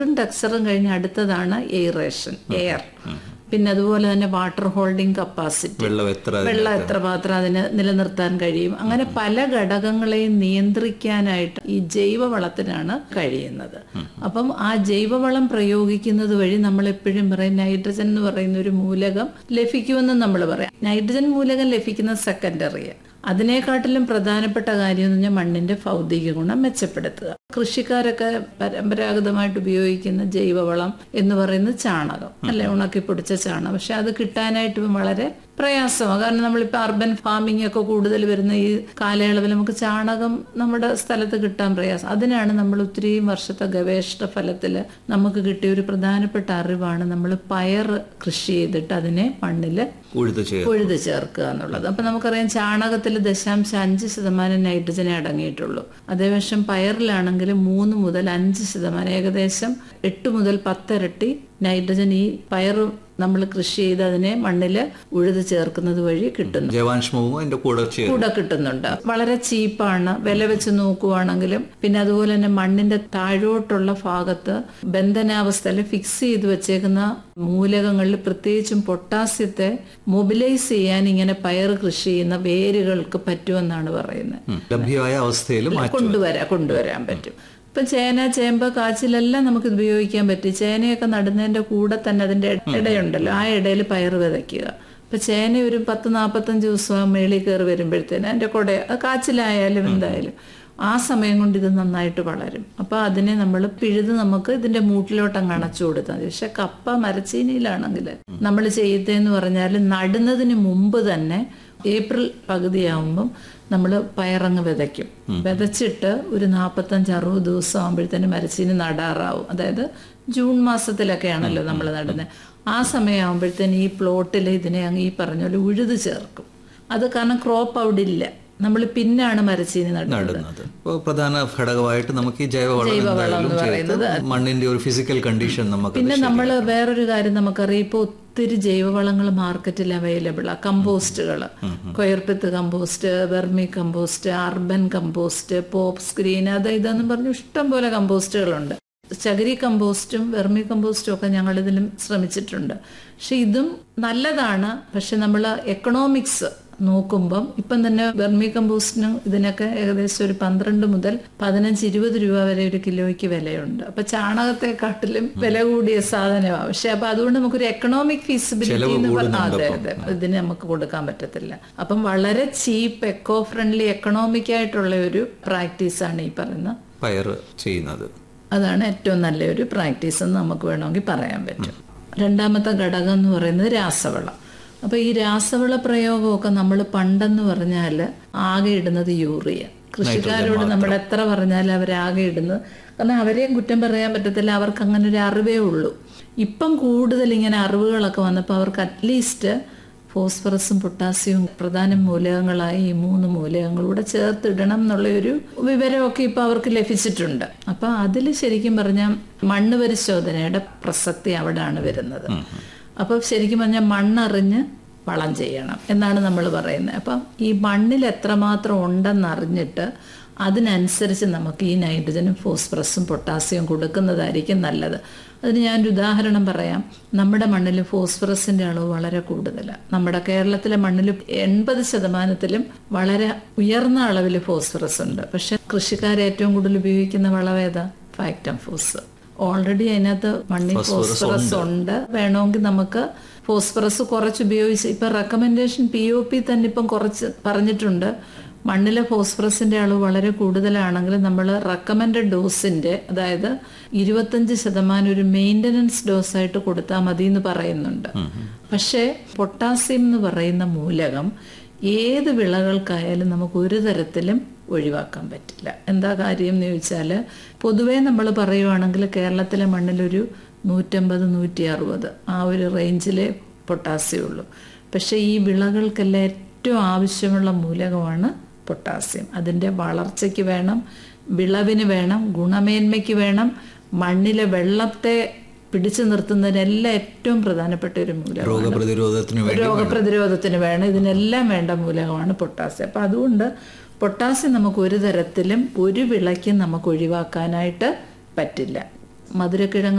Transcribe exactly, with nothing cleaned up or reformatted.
ടെക്സ്ചറും കഴിഞ്ഞ് അടുത്തതാണ് aeration, air. പിന്നെ അതുപോലെ തന്നെ വാട്ടർ ഹോൾഡിംഗ് കപ്പാസിറ്റി, വെള്ളം എത്ര മാത്രം അതിന് നിലനിർത്താൻ കഴിയും. അങ്ങനെ പല ഘടകങ്ങളെയും നിയന്ത്രിക്കാനായിട്ട് ഈ ജൈവവളത്തിനാണ് കഴിയുന്നത്. അപ്പം ആ ജൈവവളം പ്രയോഗിക്കുന്നത് വഴി നമ്മൾ എപ്പോഴും പറയും നൈട്രജൻ എന്ന് പറയുന്ന ഒരു മൂലകം ലഭിക്കുമെന്ന് നമ്മൾ പറയാം. നൈട്രജൻ മൂലകം ലഭിക്കുന്ന സെക്കൻഡറി. അതിനെക്കാട്ടിലും പ്രധാനപ്പെട്ട കാര്യം എന്ന് പറഞ്ഞാൽ മണ്ണിന്റെ ഭൗതിക ഗുണം മെച്ചപ്പെടുത്തുക. കൃഷിക്കാരൊക്കെ പരമ്പരാഗതമായിട്ട് ഉപയോഗിക്കുന്ന ജൈവവളം എന്ന് പറയുന്നത് ചാണകം, അല്ലെ, ഉണക്കി പൊടിച്ച ചാണകം. പക്ഷെ അത് കിട്ടാനായിട്ട് വളരെ പ്രയാസമാണ്. കാരണം നമ്മളിപ്പോൾ അർബൻ ഫാമിംഗ് ഒക്കെ കൂടുതൽ വരുന്ന ഈ കാലയളവിൽ നമുക്ക് ചാണകം നമ്മുടെ സ്ഥലത്ത് കിട്ടാൻ പ്രയാസം. അതിനാണ് നമ്മൾ ഒത്തിരിയും വർഷത്തെ ഗവേഷണ ഫലത്തിൽ നമുക്ക് കിട്ടിയ ഒരു പ്രധാനപ്പെട്ട അറിവാണ് നമ്മൾ പയർ കൃഷി ചെയ്തിട്ട് അതിനെ മണ്ണിൽ ഉഴുത് ചേർക്കുക എന്നുള്ളത്. അപ്പൊ നമുക്കറിയാം ചാണകത്തിൽ ദശാംശം അഞ്ച് ശതമാനം നൈട്രജനെ അടങ്ങിയിട്ടുള്ളൂ. അതേവശം പയറിലാണെങ്കിൽ മൂന്ന് മുതൽ അഞ്ച് ശതമാനം, ഏകദേശം എട്ട് മുതൽ പത്തിരട്ടി നൈട്രജൻ ഈ പയർ നമ്മൾ കൃഷി ചെയ്ത് അതിനെ മണ്ണിൽ ഉഴുത് ചേർക്കുന്നത് വഴി കിട്ടുന്നു, ജൈവാംശവും അതിന്റെ കൂടെ കൂടെ കിട്ടുന്നുണ്ട്. വളരെ ചീപ്പാണ് വില വെച്ച് നോക്കുവാണെങ്കിലും. പിന്നെ അതുപോലെ തന്നെ മണ്ണിന്റെ താഴോട്ടുള്ള ഭാഗത്ത് ബന്ധനാവസ്ഥയിൽ ഫിക്സ് ചെയ്ത് വെച്ചേക്കുന്ന മൂലകങ്ങളിൽ പ്രത്യേകിച്ചും പൊട്ടാസ്യത്തെ മൊബിലൈസ് ചെയ്യാൻ ഇങ്ങനെ പയർ കൃഷി ചെയ്യുന്ന വേരുകൾക്ക് പറ്റുമെന്നാണ് പറയുന്നത്. ലഭ്യമായ അവസ്ഥയിൽ കൊണ്ടുവരാൻ കൊണ്ടുവരാൻ പറ്റും. ഇപ്പം ചേന, ചേമ്പ്, കാച്ചിലെല്ലാം നമുക്ക് ഉപയോഗിക്കാൻ പറ്റും. ചേനയൊക്കെ നടുന്നതിന്റെ കൂടെ തന്നെ അതിന്റെ ഇടയുണ്ടല്ലോ, ആ ഇടയിൽ പയർ വിതയ്ക്കുക. ഇപ്പൊ ചേന ഒരു പത്ത് നാൽപ്പത്തഞ്ച് ദിവസം മേളിൽ കയറി വരുമ്പോഴത്തേന് അതിന്റെ കുട, കാച്ചിലായാലും എന്തായാലും ആ സമയം കൊണ്ട് ഇത് നന്നായിട്ട് വളരും. അപ്പൊ അതിനെ നമ്മൾ പിഴുത് നമുക്ക് ഇതിന്റെ മൂട്ടിലോട്ട് അങ്ങ് അണച്ചു കൊടുത്താൽ മതി. പക്ഷെ കപ്പ, മരച്ചീനിയിലാണെങ്കിൽ നമ്മൾ ചെയ്തതെന്ന് പറഞ്ഞാൽ നടുന്നതിന് മുമ്പ് തന്നെ ഏപ്രിൽ പകുതിയാവുമ്പം നമ്മൾ പയറങ്ങ് വിതയ്ക്കും. വിതച്ചിട്ട് ഒരു നാൽപ്പത്തഞ്ച് അറുപത് ദിവസം ആകുമ്പോഴത്തേന് മരച്ചീനി നടാറാവും. അതായത് ജൂൺ മാസത്തിലൊക്കെയാണല്ലോ നമ്മൾ നടുന്നത്. ആ സമയമാകുമ്പോഴത്തേന് ഈ പ്ലോട്ടിൽ ഇതിനെ അങ്ങ് ഈ പറഞ്ഞ പോലെ ഉഴുത് ചേർക്കും. അത് കാരണം ക്രോപ്പ് അവിടെ ഇല്ല, നമ്മൾ പിന്നാണ് മരച്ചീനി നടുന്നത്. പ്രധാന ഘടകമായിട്ട് നമുക്ക് ഈ ജൈവവളം എന്ന് പറയുന്നത് മണ്ണിന്റെ ഒരു ഫിസിക്കൽ കണ്ടീഷൻ നമുക്ക്. പിന്നെ നമ്മൾ വേറൊരു കാര്യം നമുക്കറിയാം, ഇപ്പൊ ഒത്തിരി ജൈവവളങ്ങൾ മാർക്കറ്റിൽ അവൈലബിൾ ആ. കമ്പോസ്റ്റുകൾ, കൊയർപ്പിത്ത് compost, vermi compost, urban compost, pop screen, അത് ഇതെന്നും പറഞ്ഞു ഇഷ്ടം പോലെ കമ്പോസ്റ്റുകളുണ്ട്. ചകിരി കമ്പോസ്റ്റും വെർമി കമ്പോസ്റ്റും ഒക്കെ ഞങ്ങൾ ഇതിലും ശ്രമിച്ചിട്ടുണ്ട്. പക്ഷെ ഇതും നല്ലതാണ്. പക്ഷെ നമ്മൾ എക്കണോമിക്സ് നോക്കുമ്പം ഇപ്പം തന്നെ വെർമി കമ്പോസ്റ്റിന് ഇതിനൊക്കെ ഏകദേശം ഒരു പന്ത്രണ്ട് മുതൽ പതിനഞ്ച് ഇരുപത് രൂപ വരെ ഒരു കിലോയ്ക്ക് വിലയുണ്ട്. അപ്പൊ ചാണകത്തെക്കാട്ടിലും വില കൂടിയ സാധനമാണ്. പക്ഷെ അപ്പൊ അതുകൊണ്ട് നമുക്കൊരു എക്കണോമിക് ഫീസിബിലിറ്റി എന്ന് പറഞ്ഞാൽ അതെ അതെ ഇതിന് നമുക്ക് കൊടുക്കാൻ പറ്റത്തില്ല. അപ്പം വളരെ ചീപ്പ്, എക്കോ ഫ്രണ്ട്ലി, എക്കണോമിക് ആയിട്ടുള്ള ഒരു പ്രാക്ടീസാണ് ഈ പറയുന്ന പയർ ചെയ്യുന്നത്. അതാണ് ഏറ്റവും നല്ലൊരു പ്രാക്ടീസ് എന്ന് നമുക്ക് വേണമെങ്കിൽ പറയാൻ പറ്റും. രണ്ടാമത്തെ ഘടകം എന്ന് പറയുന്നത് രാസവളം. അപ്പൊ ഈ രാസവള പ്രയോഗമൊക്കെ നമ്മൾ പണ്ടെന്ന് പറഞ്ഞാൽ ആകെ ഇടുന്നത് യൂറിയ. കൃഷിക്കാരോട് നമ്മൾ എത്ര പറഞ്ഞാലും അവരാകെ ഇടുന്നത്, കാരണം അവരെയും കുറ്റം പറയാൻ പറ്റത്തില്ല, അവർക്ക് അങ്ങനെ ഒരു അറിവേ ഉള്ളൂ. ഇപ്പം കൂടുതൽ ഇങ്ങനെ അറിവുകളൊക്കെ വന്നപ്പോൾ അവർക്ക് അറ്റ്ലീസ്റ്റ് ഫോസ്ഫറസും പൊട്ടാസ്യവും പ്രധാന മൂലകങ്ങളായ ഈ മൂന്ന് മൂലകങ്ങളൂടെ ചേർത്തിടണം എന്നുള്ള ഒരു വിവരമൊക്കെ ഇപ്പൊ അവർക്ക് ലഭിച്ചിട്ടുണ്ട്. അപ്പൊ അതിൽ ശരിക്കും പറഞ്ഞാൽ മണ്ണ് പരിശോധനയുടെ പ്രസക്തി അവിടെയാണ് വരുന്നത്. അപ്പൊ ശരിക്കും പറഞ്ഞാൽ മണ്ണറിഞ്ഞ് വളം ചെയ്യണം എന്നാണ് നമ്മൾ പറയുന്നത്. അപ്പം ഈ മണ്ണിൽ എത്രമാത്രം ഉണ്ടെന്നറിഞ്ഞിട്ട് അതിനനുസരിച്ച് നമുക്ക് ഈ നൈട്രജനും ഫോസ്ഫറസും പൊട്ടാസ്യവും കൊടുക്കുന്നതായിരിക്കും നല്ലത്. അതിന് ഞാനൊരു ഉദാഹരണം പറയാം. നമ്മുടെ മണ്ണിൽ ഫോസ്ഫറസിന്റെ അളവ് വളരെ കൂടുതലാണ്. നമ്മുടെ കേരളത്തിലെ മണ്ണിൽ എൺപത് ശതമാനത്തിലും വളരെ ഉയർന്ന അളവിൽ ഫോസ്ഫറസ് ഉണ്ട്. പക്ഷെ കൃഷിക്കാർ ഏറ്റവും കൂടുതൽ ഉപയോഗിക്കുന്ന വളവേതാ? ഫാക്ടം ഫോസ്. ഓൾറെഡി അതിനകത്ത് മണ്ണിൽ ഫോസ്ഫറസ് ഉണ്ട്. വേണമെങ്കിൽ നമുക്ക് ഫോസ്ഫറസ് കുറച്ച് ഉപയോഗിച്ച് ഇപ്പൊ റെക്കമെൻഡേഷൻ പി ഒ പി തന്നെ ഇപ്പം കുറച്ച് പറഞ്ഞിട്ടുണ്ട്. മണ്ണിലെ ഫോസ്ഫറസിന്റെ അളവ് വളരെ കൂടുതലാണെങ്കിൽ നമ്മൾ റെക്കമെൻഡഡ് ഡോസിന്റെ, അതായത് ഇരുപത്തഞ്ച് ശതമാനം ഒരു മെയിൻ്റനൻസ് ഡോസായിട്ട് കൊടുത്താൽ മതി എന്ന് പറയുന്നുണ്ട്. പക്ഷേ പൊട്ടാസ്യം എന്ന് പറയുന്ന മൂലകം ഏത് വിളകൾക്കായാലും നമുക്ക് ഒരു തരത്തിലും ഒഴിവാക്കാൻ പറ്റില്ല. എന്താ കാര്യം എന്ന് ചോദിച്ചാൽ, പൊതുവേ നമ്മൾ പറയുവാണെങ്കിൽ കേരളത്തിലെ മണ്ണിലൊരു നൂറ്റമ്പത് നൂറ്റി അറുപത് ആ ഒരു റേഞ്ചിലെ പൊട്ടാസ്യം ഉള്ളൂ. പക്ഷെ ഈ വിളകൾക്കെല്ലാം ഏറ്റവും ആവശ്യമുള്ള മൂലകമാണ് പൊട്ടാസ്യം. അതിൻ്റെ വളർച്ചയ്ക്ക് വേണം, വിളവിന് വേണം, ഗുണമേന്മയ്ക്ക് വേണം, മണ്ണിലെ വെള്ളത്തെ പിടിച്ചു നിർത്തുന്നതിനെല്ലാം ഏറ്റവും പ്രധാനപ്പെട്ട ഒരു മൂലകമാണ്. രോഗപ്രതിരോധത്തിന് വേണം, ഇതിനെല്ലാം വേണ്ട മൂലകമാണ് പൊട്ടാസ്യം. അപ്പം അതുകൊണ്ട് പൊട്ടാസ്യം നമുക്ക് ഒരു തരത്തിലും ഒരു വിളയ്ക്കും നമുക്ക് ഒഴിവാക്കാനായിട്ട് പറ്റില്ല. മധുരക്കിഴങ്ങ്